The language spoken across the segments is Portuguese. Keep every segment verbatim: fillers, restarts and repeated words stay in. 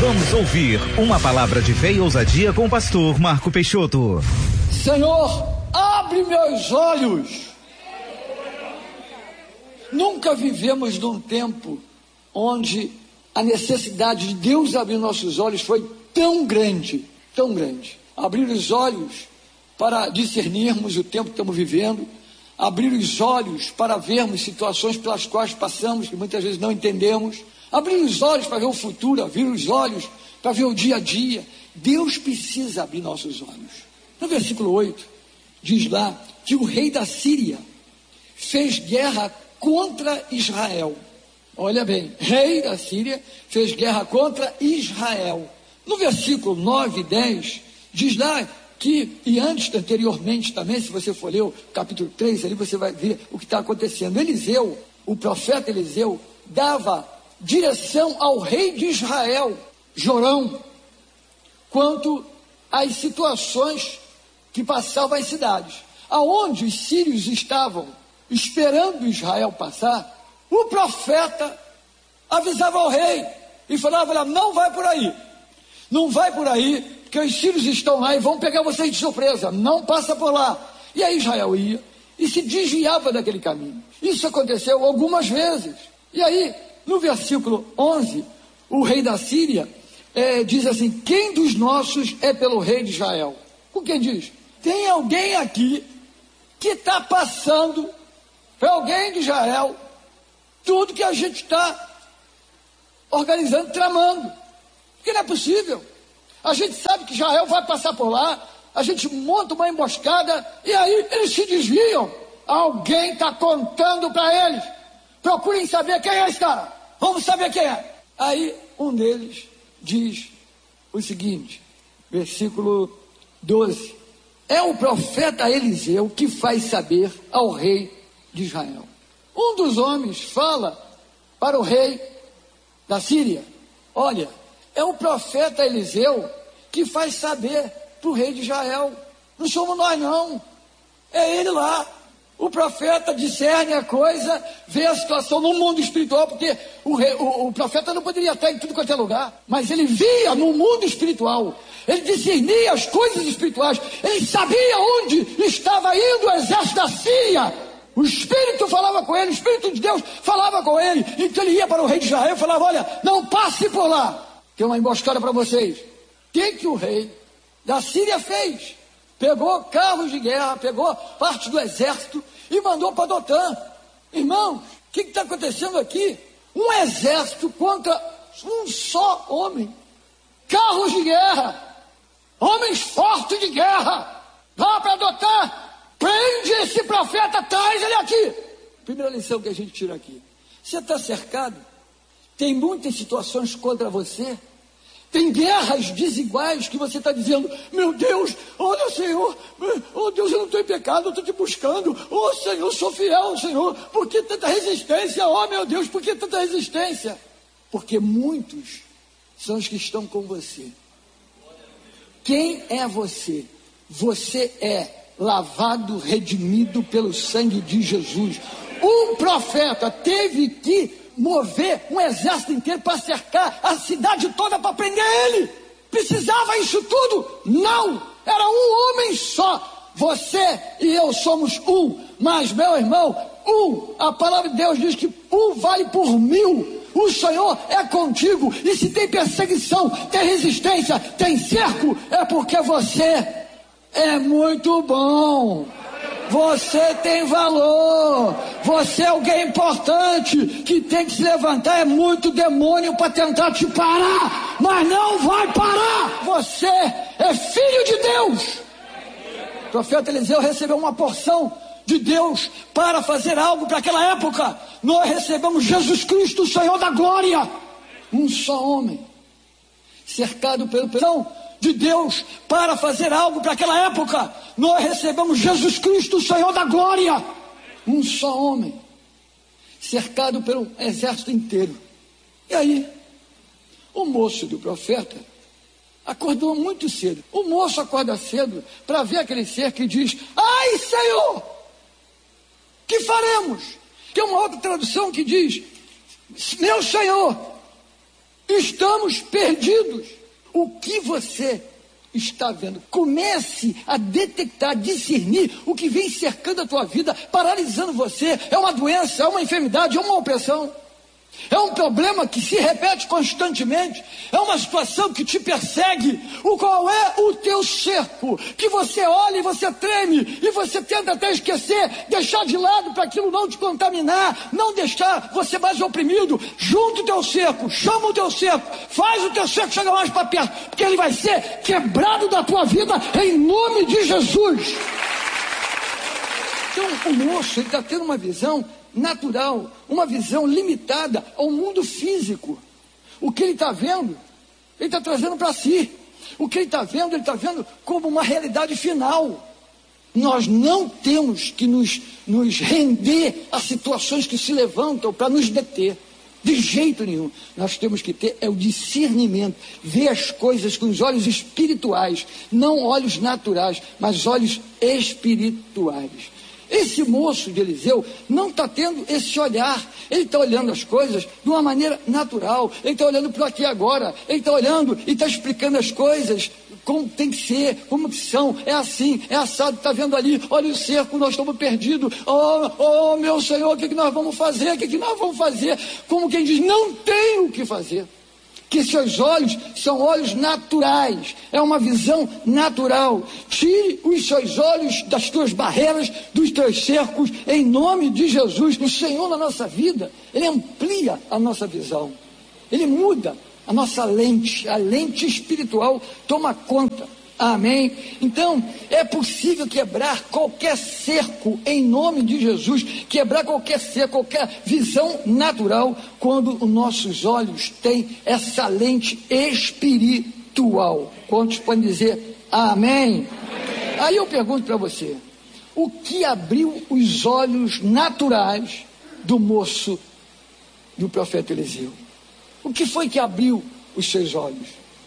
Vamos ouvir uma palavra de fé e ousadia com o pastor Marco Peixoto. Senhor, abre meus olhos. Nunca vivemos num tempo onde a necessidade de Deus abrir nossos olhos foi tão grande, tão grande. Abrir os olhos para discernirmos o tempo que estamos vivendo, abrir os olhos para vermos situações pelas quais passamos, que muitas vezes não entendemos, abrir os olhos para ver o futuro, abrir os olhos para ver o dia a dia. Deus precisa abrir nossos olhos. No versículo oito, diz lá que o rei da Síria fez guerra contra Israel. Olha bem, rei da Síria fez guerra contra Israel. No versículo nove e dez, diz lá que, e antes, anteriormente também, se você for ler o capítulo três, ali você vai ver o que está acontecendo. Eliseu, o profeta Eliseu, dava direção ao rei de Israel, Jorão, quanto às situações que passavam as cidades. Aonde os sírios estavam esperando Israel passar, o profeta avisava ao rei e falava: olha, não vai por aí, não vai por aí, porque os sírios estão lá e vão pegar vocês de surpresa, não passa por lá. E aí Israel ia e se desviava daquele caminho. Isso aconteceu algumas vezes. E aí, no versículo onze, o rei da Síria é, diz assim: quem dos nossos é pelo rei de Israel? Com quem diz? Tem alguém aqui que está passando para alguém de Israel tudo que a gente está organizando, tramando, porque não é possível. A gente sabe que Israel vai passar por lá, a gente monta uma emboscada e aí eles se desviam. Alguém está contando para eles. Procurem saber quem é esse cara, vamos saber quem é. Aí um deles diz o seguinte, versículo doze: é o profeta Eliseu que faz saber ao rei de Israel. Um dos homens fala para o rei da Síria: olha, é o profeta Eliseu que faz saber para o rei de Israel. Não somos nós não, é ele lá. O profeta discerne a coisa, vê a situação no mundo espiritual, porque o, rei, o, o profeta não poderia estar em tudo quanto é lugar, mas ele via no mundo espiritual, ele discernia as coisas espirituais, ele sabia onde estava indo o exército da Síria. O Espírito falava com ele, o Espírito de Deus falava com ele, então ele ia para o rei de Israel e falava: olha, não passe por lá, tem uma emboscada para vocês. O que que o rei da Síria fez? Pegou carros de guerra, pegou parte do exército e mandou para Dotã. Irmãos, o que está acontecendo aqui? Um exército contra um só homem. Carros de guerra, homens fortes de guerra. Vá para Dotã, prende esse profeta, traz ele aqui. Primeira lição que a gente tira aqui: você está cercado, tem muitas situações contra você, tem guerras desiguais que você está dizendo: meu Deus, olha Senhor, oh Deus, eu não estou em pecado, eu estou te buscando, oh Senhor, eu sou fiel, Senhor, por que tanta resistência? Oh meu Deus, por que tanta resistência? Porque muitos são os que estão com você. Quem é você? Você é lavado, redimido pelo sangue de Jesus. Um profeta teve que mover um exército inteiro para cercar a cidade toda para prender ele. Precisava isso tudo? Não, era um homem só. Você e eu somos um, mas meu irmão, um, a palavra de Deus diz que um vale por mil. O Senhor é contigo, e se tem perseguição, tem resistência, tem cerco, é porque você é muito bom. Você tem valor, você é alguém importante que tem que se levantar. É muito demônio para tentar te parar, mas não vai parar. Você é filho de Deus. O profeta Eliseu recebeu uma porção de Deus para fazer algo para aquela época. Nós recebemos Jesus Cristo, o Senhor da glória, um só homem, cercado pelo perdão de Deus para fazer algo para aquela época. Nós recebemos Jesus Cristo, o Senhor da glória, um só homem, cercado pelo exército inteiro. E aí, o moço do profeta acordou muito cedo. O moço acorda cedo para ver aquele cerco e diz: ai Senhor, que faremos? Tem uma outra tradução que diz: meu Senhor, estamos perdidos. O que você está vendo? Comece a detectar, discernir o que vem cercando a tua vida, paralisando você. É uma doença, é uma enfermidade, é uma opressão. É um problema que se repete constantemente. É uma situação que te persegue. O qual é o teu cerco? Que você olha e você treme. E você tenta até esquecer. Deixar de lado para aquilo não te contaminar. Não deixar você mais oprimido. Junta o teu cerco. Chama o teu cerco. Faz o teu cerco chegar mais para perto. Porque ele vai ser quebrado da tua vida em nome de Jesus. Então o moço está tendo uma visão natural, uma visão limitada ao mundo físico. O que ele está vendo, ele está trazendo para si. O que ele está vendo, ele está vendo como uma realidade final. Nós não temos que nos, nos render a situações que se levantam para nos deter. De jeito nenhum. Nós temos que ter é o discernimento, ver as coisas com os olhos espirituais, não olhos naturais, mas olhos espirituais. Esse moço de Eliseu não está tendo esse olhar. Ele está olhando as coisas de uma maneira natural. Ele está olhando para aqui agora. Ele está olhando e está explicando as coisas como tem que ser, como que são. É assim, é assado. Está vendo ali, olha o cerco, nós estamos perdidos. Oh, oh meu Senhor, o que, que nós vamos fazer? O que, que nós vamos fazer? Como quem diz, não tem o que fazer. Que seus olhos são olhos naturais, é uma visão natural. Tire os seus olhos das tuas barreiras, dos teus cercos, em nome de Jesus. O Senhor na nossa vida, Ele amplia a nossa visão, Ele muda a nossa lente, a lente espiritual toma conta. Amém? Então, é possível quebrar qualquer cerco em nome de Jesus, quebrar qualquer cerco, qualquer visão natural, quando os nossos olhos têm essa lente espiritual. Quantos podem dizer amém? Amém. Aí eu pergunto para você, o que abriu os olhos naturais do moço do profeta Eliseu? O que foi que abriu os seus olhos?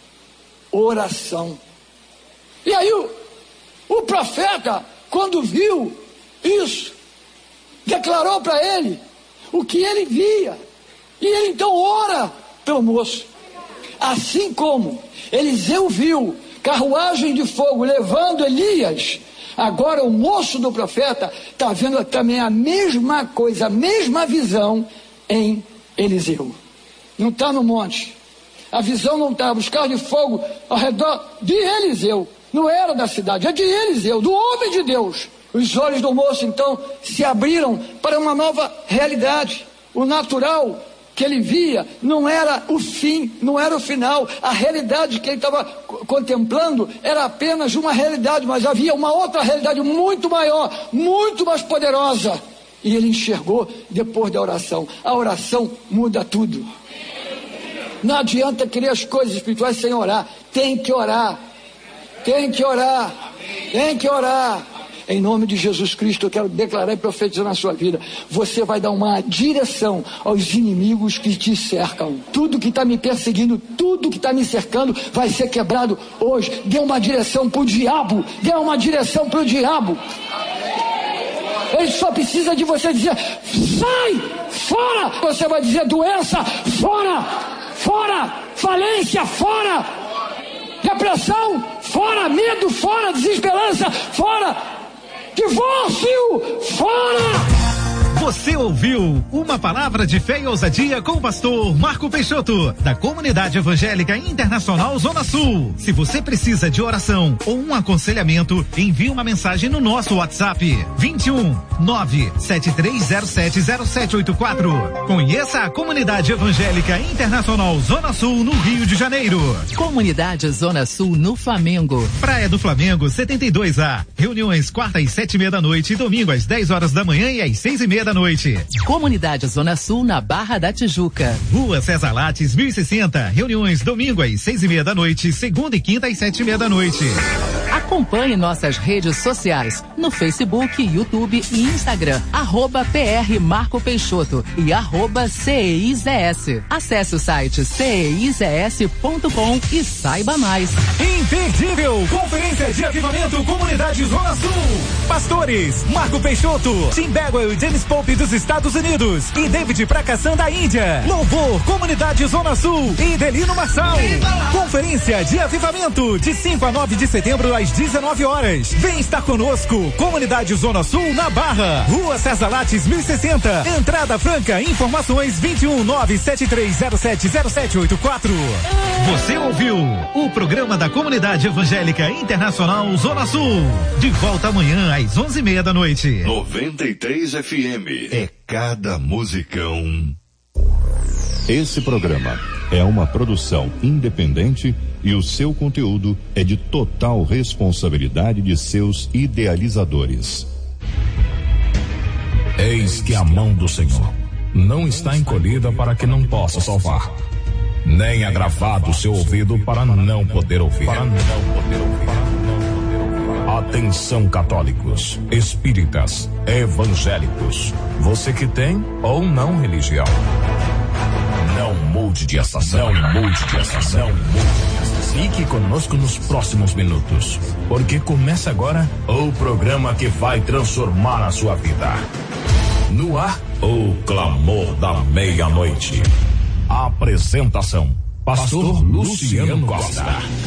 Oração. E aí o, o profeta, quando viu isso, declarou para ele o que ele via. E ele então ora pelo moço. Assim como Eliseu viu carruagem de fogo levando Elias, agora o moço do profeta está vendo também a mesma coisa, a mesma visão em Eliseu. Não está no monte. A visão não está, os carros de fogo ao redor de Eliseu. Não era da cidade, é de Eliseu, do homem de Deus. Os olhos do moço então se abriram para uma nova realidade. O natural que ele via não era o fim, não era o final. A realidade que ele estava contemplando era apenas uma realidade, mas havia uma outra realidade muito maior, muito mais poderosa. E ele enxergou depois da oração. A oração muda tudo. Não adianta querer as coisas espirituais sem orar. Tem que orar. Tem que orar, tem que orar. Em nome de Jesus Cristo, eu quero declarar e profetizar na sua vida. Você vai dar uma direção aos inimigos que te cercam. Tudo que está me perseguindo, tudo que está me cercando, vai ser quebrado hoje. Dê uma direção para o diabo. Dê uma direção para o diabo. Ele só precisa de você dizer, sai, fora. Você vai dizer, doença, fora, fora, falência, fora. Depressão, fora, medo, fora, desesperança, fora, divórcio, fora. Você ouviu uma palavra de fé e ousadia com o pastor Marco Peixoto, da Comunidade Evangélica Internacional Zona Sul. Se você precisa de oração ou um aconselhamento, envie uma mensagem no nosso WhatsApp vinte e um, nove sete três zero sete zero sete oito quatro. Conheça a Comunidade Evangélica Internacional Zona Sul no Rio de Janeiro. Comunidade Zona Sul no Flamengo. Praia do Flamengo setenta e dois A. Reuniões quarta às sete e meia da noite e domingo às dez horas da manhã e às seis e meia da noite. Comunidade Zona Sul na Barra da Tijuca. Rua César Lattes mil e sessenta. Reuniões domingo às seis e meia da noite, segunda e quinta às sete e meia da noite. Acompanhe nossas redes sociais no Facebook, YouTube e Instagram, arroba P R Marco Peixoto e arroba C E I Z S. Acesse o site C E I Z S ponto com e saiba mais. Imperdível! Conferência de Avivamento Comunidade Zona Sul. Pastores Marco Peixoto, Tim Bagwell e James Paul Hope dos Estados Unidos e David Prakasam da Índia. Louvor, Comunidade Zona Sul e Delino Marçal. Conferência de avivamento de cinco a nove de setembro às dezenove horas. Vem estar conosco, Comunidade Zona Sul na Barra, Rua César Lattes mil e sessenta. Entrada franca, informações vinte e um nove sete três zero sete zero sete oito quatro. Você ouviu o programa da Comunidade Evangélica Internacional Zona Sul. De volta amanhã às onze e meia da noite. noventa e três F M. É cada musicão. Esse programa é uma produção independente e o seu conteúdo é de total responsabilidade de seus idealizadores. Eis que a mão do Senhor não está encolhida para que não possa salvar, nem agravado o seu ouvido para não poder ouvir. Para não poder ouvir. Atenção, católicos, espíritas, evangélicos, você que tem ou não religião. Não mude de estação, não mude de estação, não mude de estação. Fique conosco nos próximos minutos, porque começa agora o programa que vai transformar a sua vida. No ar, o clamor da meia-noite. Apresentação: Pastor Luciano Costa.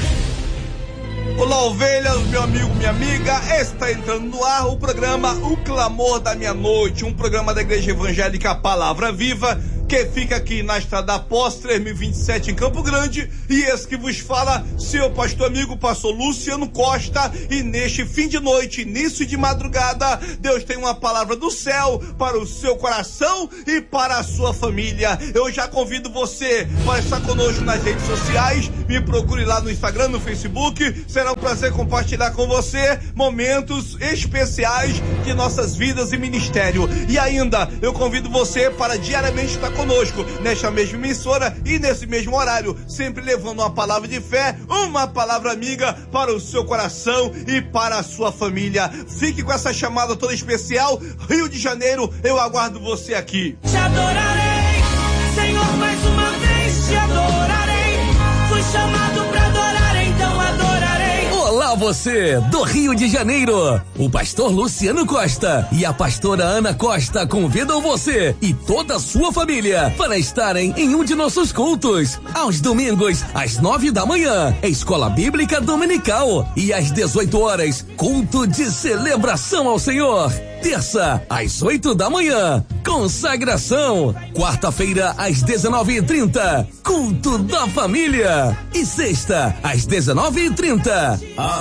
Olá, ovelhas, meu amigo, minha amiga. Está entrando no ar o programa O Clamor da Meia-Noite, um programa da Igreja Evangélica Palavra Viva, que fica aqui na Estrada Após três mil e vinte e sete em Campo Grande, e esse que vos fala, seu pastor amigo, pastor Luciano Costa. E neste fim de noite, início de madrugada, Deus tem uma palavra do céu para o seu coração e para a sua família. Eu já convido você para estar conosco nas redes sociais. Me procure lá no Instagram, no Facebook. Será um prazer compartilhar com você momentos especiais de nossas vidas e ministério. E ainda, eu convido você para diariamente estar conosco nesta mesma emissora e nesse mesmo horário, sempre levando uma palavra de fé, uma palavra amiga para o seu coração e para a sua família. Fique com essa chamada toda especial. Rio de Janeiro, eu aguardo você aqui. Te adorarei, Senhor, mais uma vez te adorarei. Fui chamado para adorar, então adorarei. Olá, você do Rio de Janeiro. O pastor Luciano Costa e a pastora Ana Costa convidam você e toda a sua família para estarem em um de nossos cultos. Aos domingos, às nove da manhã, Escola Bíblica Dominical. E às dezoito horas, culto de celebração ao Senhor. Terça, às oito da manhã, consagração. Quarta-feira, às dezenove e trinta, culto da família. E sexta, às dezenove e trinta, a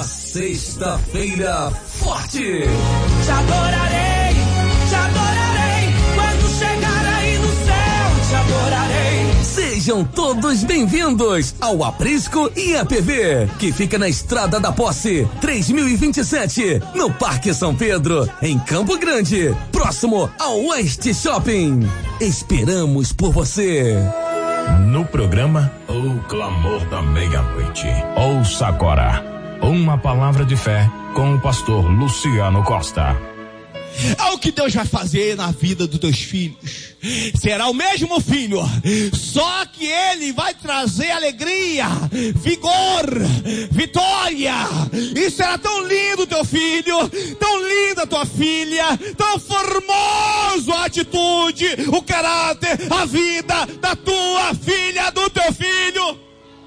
sexta-feira forte. Te adorarei, te adorarei. Quando chegar aí no céu, te adorarei. Sejam todos bem-vindos ao Aprisco I A P V, que fica na Estrada da Posse, três mil e vinte e sete, no Parque São Pedro, em Campo Grande, próximo ao West Shopping. Esperamos por você. No programa O Clamor da Meia-Noite, ouça agora uma palavra de fé com o pastor Luciano Costa. É o que Deus vai fazer na vida dos teus filhos. Será o mesmo filho, só que ele vai trazer alegria, vigor, vitória. E será tão lindo o teu filho, tão linda a tua filha, tão formoso a atitude, o caráter, a vida da tua filha, do teu filho.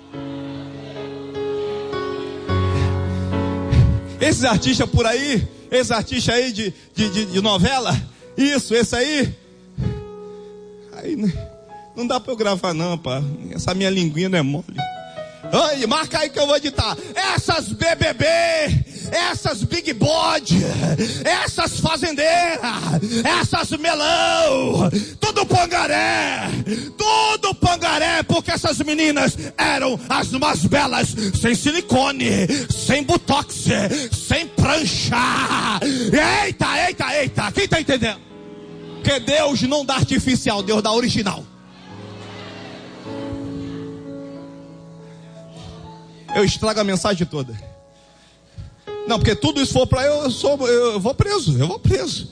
Esses artistas por aí, esse artista aí de, de, de, de novela, isso, esse aí, aí não dá pra eu gravar não, pá, essa minha linguinha não é mole. Ai, marca aí que eu vou editar. Essas B B B, essas Big Body, essas fazendeiras, essas melão, tudo pangaré, tudo pangaré, porque essas meninas eram as mais belas, sem silicone, sem botox, sem prancha. Eita, eita, eita, quem tá entendendo? Que Deus não dá artificial, Deus dá original. Eu estrago a mensagem toda. Não, porque tudo isso for para eu, eu sou, eu vou preso, eu vou preso.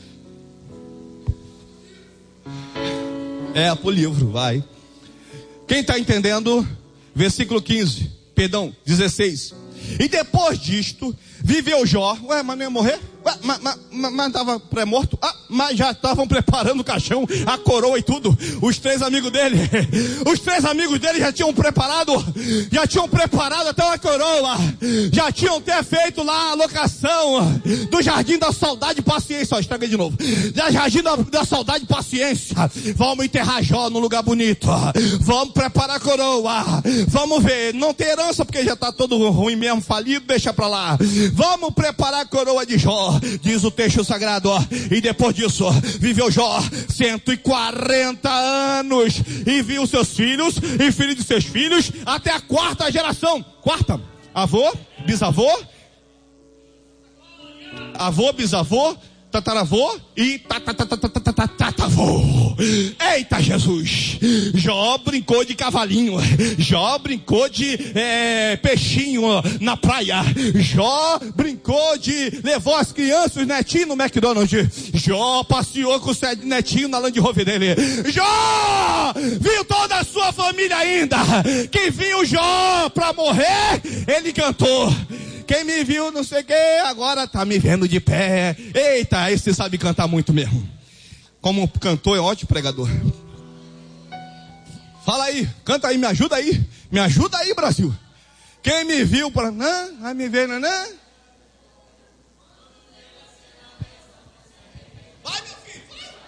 É, pro livro, vai. Quem está entendendo? Versículo quinze, perdão, dezesseis. E depois disto, viveu Jó. Ué, mas não ia morrer? Ué, mas, mas, mas tava pré-morto? Ah, mas já estavam preparando o caixão, a coroa e tudo. Os três amigos dele, os três amigos dele já tinham preparado, já tinham preparado até uma coroa, já tinham até feito lá a locação do Jardim da Saudade e Paciência. Ó, estraguei de novo. Da Jardim da, da Saudade e Paciência. Vamos enterrar Jó num lugar bonito. Vamos preparar a coroa. Vamos ver. Não tem herança porque já está todo ruim mesmo, falido, deixa pra lá. Vamos preparar a coroa de Jó, diz o texto sagrado. E depois disso, viveu Jó cento e quarenta anos e viu seus filhos e filhos de seus filhos até a quarta geração. Quarta? Avô, bisavô, avô, bisavô, tataravô e tatatatatatatavô. Eita Jesus! Jó brincou de cavalinho, Jó brincou de é, peixinho na praia, Jó brincou de, levou as crianças, os netinhos no McDonald's, Jó passeou com o netinho na Land Rover dele, Jó viu toda a sua família ainda. Quem viu Jó pra morrer, ele cantou. Quem me viu não sei o que, agora tá me vendo de pé. Eita, esse sabe cantar muito mesmo. Como cantor é ótimo pregador. Fala aí, canta aí, me ajuda aí. Me ajuda aí, Brasil. Quem me viu para não, vai me ver, não, não. Vai, meu filho,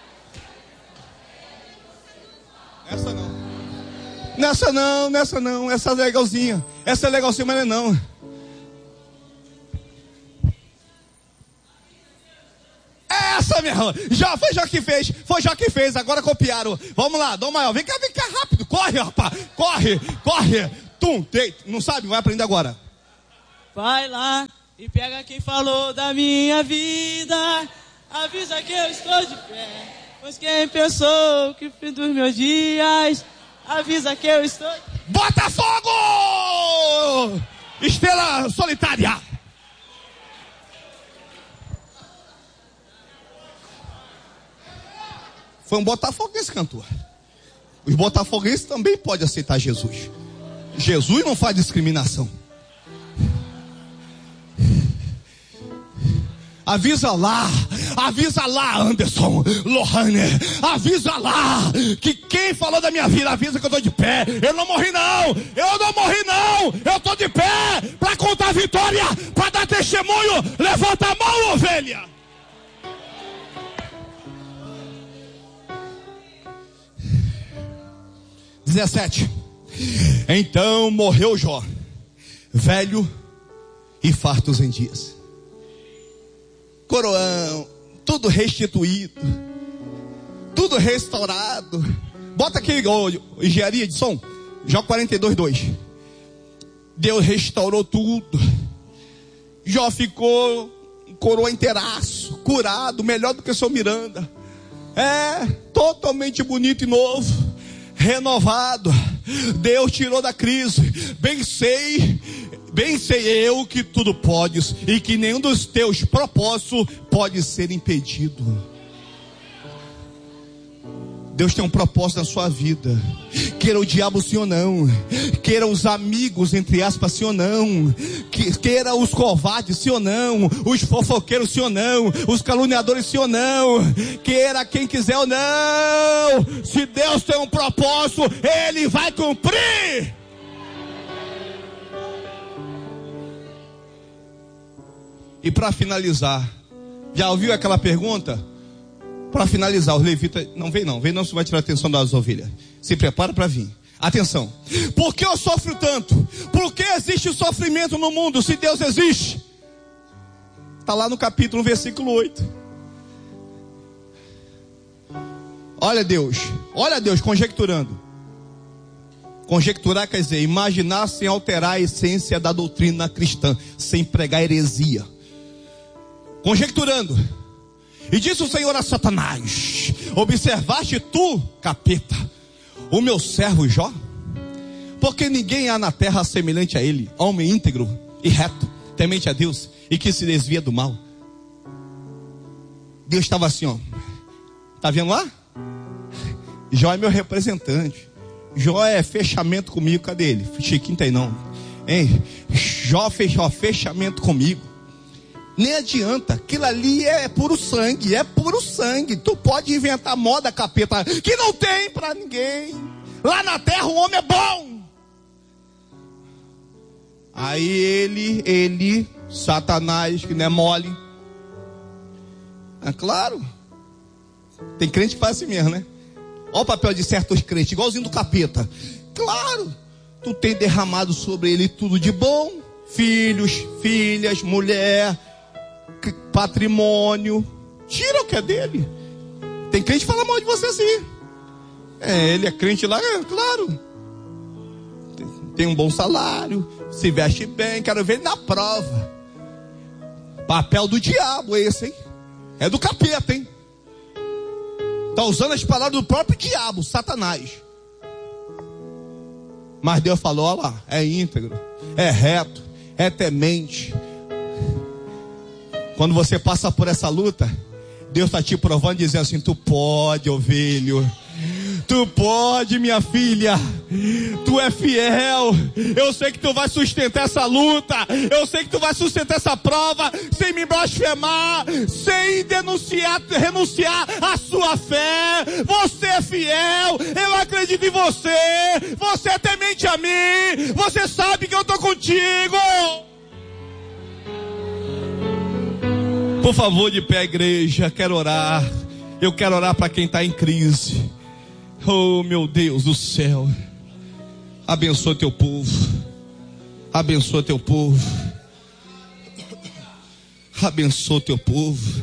vai. Essa não. Nessa não, nessa não, essa é legalzinha. Essa é legalzinha, mas não é não. Essa mesmo, já foi já que fez, foi já que fez, agora copiaram. Vamos lá, Dom Maior, vem cá, vem cá, rápido, corre, rapaz, corre, corre. Tum, três, não sabe? Vai aprender agora. Vai lá e pega quem falou da minha vida, avisa que eu estou de pé, pois quem pensou que o fim dos meus dias, avisa que eu estou... Botafogo! Estrela solitária. Foi um botafoguense cantor. Os botafoguenses também podem aceitar Jesus. Jesus não faz discriminação. Avisa lá, avisa lá, Anderson, Lohane, avisa lá, que quem falou da minha vida, avisa que eu estou de pé. Eu não morri não, eu não morri não, eu estou de pé para contar a vitória, para dar testemunho. Levanta a mão, ovelha. dezessete. Então morreu Jó, velho e fartos em dias. Coroão, tudo restituído, tudo restaurado. Bota aqui, oh, engenharia de som, Jó quarenta e dois, dois. Deus restaurou tudo. Jó ficou coroa inteiraço, curado, melhor do que o seu Miranda. É, totalmente bonito e novo, renovado. Deus tirou da crise. Bem sei, bem sei eu que tudo podes e que nenhum dos teus propósitos pode ser impedido. Deus tem um propósito na sua vida. Queira o diabo sim ou não, queira os amigos entre aspas sim ou não, queira os covardes sim ou não, os fofoqueiros sim ou não, os caluniadores sim ou não, queira quem quiser ou não, se Deus tem um propósito, Ele vai cumprir. E para finalizar, já ouviu aquela pergunta? Para finalizar, os levitas, não vem não, vem não, você vai tirar a atenção das ovelhas. Se prepara para vir. Atenção. Por que eu sofro tanto? Por que existe sofrimento no mundo se Deus existe? Está lá no capítulo, versículo oito. Olha Deus, olha Deus conjecturando. Conjecturar quer dizer imaginar sem alterar a essência da doutrina cristã, sem pregar heresia. Conjecturando. E disse o Senhor a Satanás: observaste tu, capeta, o meu servo Jó? Porque ninguém há na terra semelhante a ele, homem íntegro e reto, temente a Deus e que se desvia do mal. Deus estava assim, ó. Tá vendo lá? Jó é meu representante. Jó é fechamento comigo. Cadê ele? Chiquinho tem não. Hein? Jó fechou fechamento comigo. Nem adianta, aquilo ali é puro sangue, é puro sangue. Tu pode inventar moda, capeta, que não tem pra ninguém. Lá na terra o homem é bom. Aí ele, ele, Satanás, que não é mole. É claro. Tem crente que faz assim mesmo, né? Olha o papel de certos crentes, igualzinho do capeta. Claro, tu tem derramado sobre ele tudo de bom. Filhos, filhas, mulher, patrimônio. Tira o que é dele. Tem crente que fala mal de você assim. É, ele é crente lá, é, claro. Tem, tem um bom salário, se veste bem, quero ver ele na prova. Papel do diabo esse, hein? É do capeta, hein? Está usando as palavras do próprio diabo, Satanás. Mas Deus falou, olha lá, é íntegro, é reto, é temente. Quando você passa por essa luta, Deus está te provando, dizendo assim, tu pode, ovelho. Tu pode, minha filha. Tu é fiel. Eu sei que tu vai sustentar essa luta. Eu sei que tu vai sustentar essa prova sem me blasfemar, sem denunciar, renunciar à sua fé. Você é fiel. Eu acredito em você. Você é temente a mim. Você sabe que eu estou contigo. Por favor, de pé, igreja. Quero orar. Eu quero orar para quem está em crise. Oh, meu Deus do céu. Abençoa teu povo. Abençoa teu povo. Abençoa teu povo.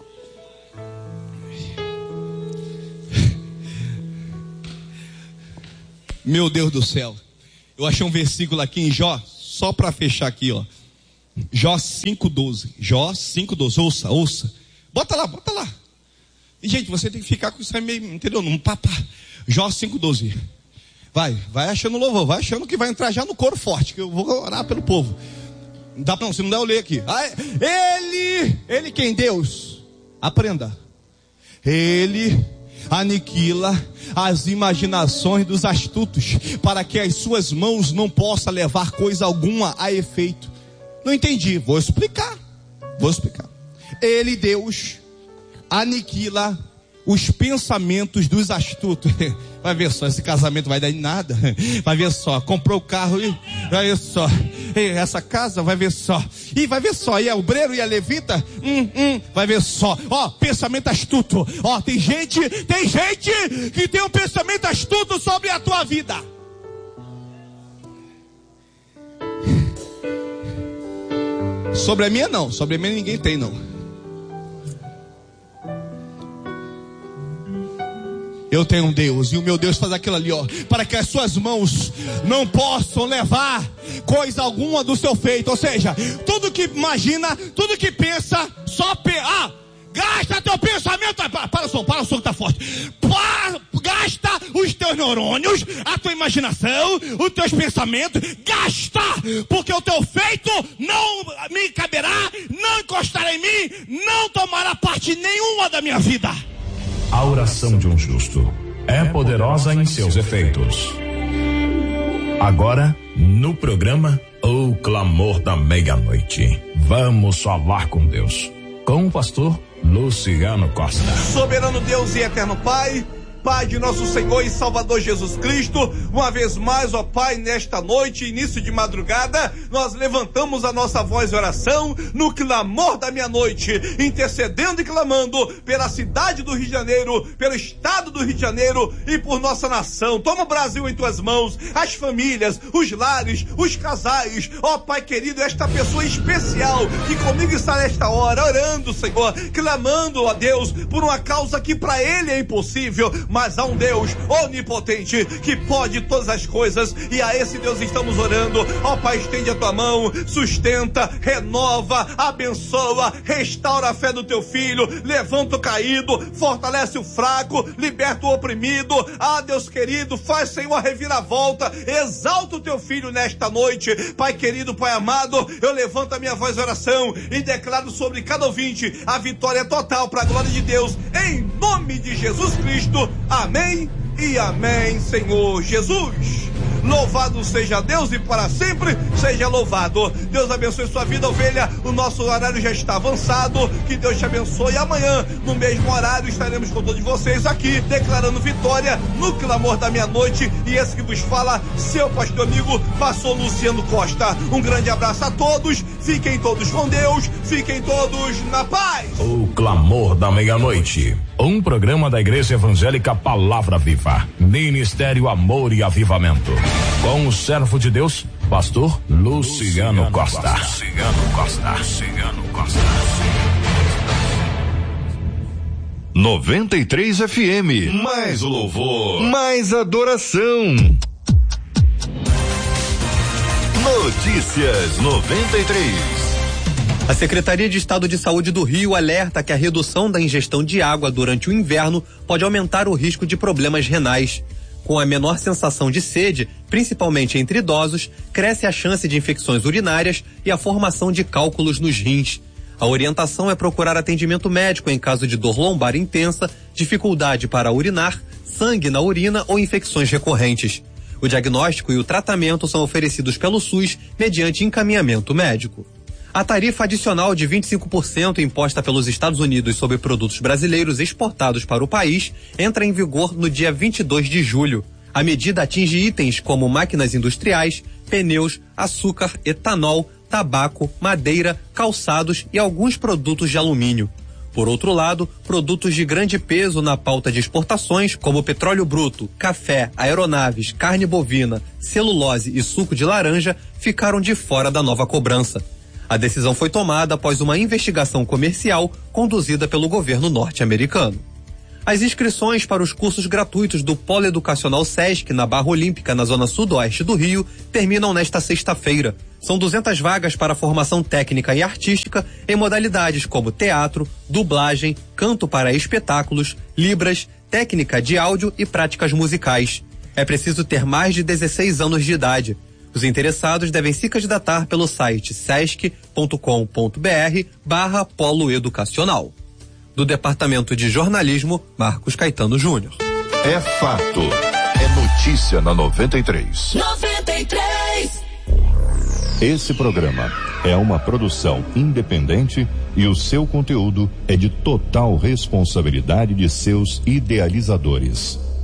Meu Deus do céu. Eu achei um versículo aqui em Jó, só para fechar aqui, ó. Jó cinco doze. Jó cinco doze. Ouça, ouça. Bota lá, bota lá. E, gente, você tem que ficar com isso aí meio, entendeu? Num papá. Jó cinco doze. Vai, vai achando louvor, vai achando que vai entrar já no coro forte, que eu vou orar pelo povo. Não dá não, se não der eu ler aqui. Ele, ele quem? Deus. Aprenda. Ele aniquila as imaginações dos astutos, para que as suas mãos não possam levar coisa alguma a efeito. Não entendi, vou explicar. Vou explicar. Ele, Deus, aniquila os pensamentos dos astutos. Vai ver só, esse casamento vai dar em nada. Vai ver só, comprou o carro e vai ver só, e essa casa, vai ver só. E vai ver só, e a obreiro e a levita, hum, hum, vai ver só. Ó, pensamento astuto. Ó, tem gente, tem gente que tem um pensamento astuto sobre a tua vida. Sobre a minha não, sobre a minha ninguém tem não. Eu tenho um Deus, e o meu Deus faz aquilo ali, ó, para que as suas mãos não possam levar coisa alguma do seu feito. Ou seja, tudo que imagina, tudo que pensa, só pe... ah, gasta teu pensamento. Para, para o som, para o som que tá forte. Para, gasta os teus neurônios, a tua imaginação, os teus pensamentos. Gasta, porque o teu feito não me caberá, não encostará em mim, não tomará parte nenhuma da minha vida. A oração de um justo é poderosa em seus efeitos. Agora, no programa O Clamor da Meia-Noite, vamos falar com Deus, com o pastor Luciano Costa. Soberano Deus e eterno Pai, Pai de nosso Senhor e Salvador Jesus Cristo, uma vez mais, ó Pai, nesta noite, início de madrugada, nós levantamos a nossa voz de oração no clamor da meia-noite, intercedendo e clamando pela cidade do Rio de Janeiro, pelo estado do Rio de Janeiro e por nossa nação. Toma o Brasil em tuas mãos, as famílias, os lares, os casais, ó Pai querido, esta pessoa especial que comigo está nesta hora, orando, Senhor, clamando, ó Deus, por uma causa que para Ele é impossível, mas há um Deus onipotente que pode todas as coisas, e a esse Deus estamos orando. Ó Pai, estende a tua mão, sustenta, renova, abençoa, restaura a fé do teu filho, levanta o caído, fortalece o fraco, liberta o oprimido. Ah, Deus querido, faz, Senhor, a reviravolta, exalta o teu filho nesta noite. Pai querido, Pai amado, eu levanto a minha voz de oração e declaro sobre cada ouvinte a vitória total para a glória de Deus, em nome de Jesus Cristo. Amém e amém, Senhor Jesus. Louvado seja Deus e para sempre seja louvado. Deus abençoe sua vida, ovelha. O nosso horário já está avançado. Que Deus te abençoe. Amanhã, no mesmo horário, estaremos com todos vocês aqui, declarando vitória no clamor da meia-noite. E esse que vos fala, seu pastor amigo, pastor Luciano Costa. Um grande abraço a todos. Fiquem todos com Deus. Fiquem todos na paz. O clamor da meia-noite. Um programa da Igreja Evangélica Palavra Viva. Ministério Amor e Avivamento. Com o servo de Deus, pastor Luciano, Luciano Costa. Luciano Costa. Luciano Costa. noventa e três F M. Mais louvor. Mais adoração. Notícias noventa e três. A Secretaria de Estado de Saúde do Rio alerta que a redução da ingestão de água durante o inverno pode aumentar o risco de problemas renais. Com a menor sensação de sede, principalmente entre idosos, cresce a chance de infecções urinárias e a formação de cálculos nos rins. A orientação é procurar atendimento médico em caso de dor lombar intensa, dificuldade para urinar, sangue na urina ou infecções recorrentes. O diagnóstico e o tratamento são oferecidos pelo SUS mediante encaminhamento médico. A tarifa adicional de vinte e cinco por cento imposta pelos Estados Unidos sobre produtos brasileiros exportados para o país entra em vigor no dia vinte e dois de julho. A medida atinge itens como máquinas industriais, pneus, açúcar, etanol, tabaco, madeira, calçados e alguns produtos de alumínio. Por outro lado, produtos de grande peso na pauta de exportações, como petróleo bruto, café, aeronaves, carne bovina, celulose e suco de laranja, ficaram de fora da nova cobrança. A decisão foi tomada após uma investigação comercial conduzida pelo governo norte-americano. As inscrições para os cursos gratuitos do Polo Educacional Sesc na Barra Olímpica, na zona sudoeste do Rio, terminam nesta sexta-feira. São duzentas vagas para formação técnica e artística em modalidades como teatro, dublagem, canto para espetáculos, libras, técnica de áudio e práticas musicais. É preciso ter mais de dezesseis anos de idade. Os interessados devem se candidatar pelo site sesc ponto com ponto br barra polo educacional. Do Departamento de Jornalismo, Marcos Caetano Júnior. É fato. É notícia na noventa e três. noventa e três. Esse programa é uma produção independente e o seu conteúdo é de total responsabilidade de seus idealizadores.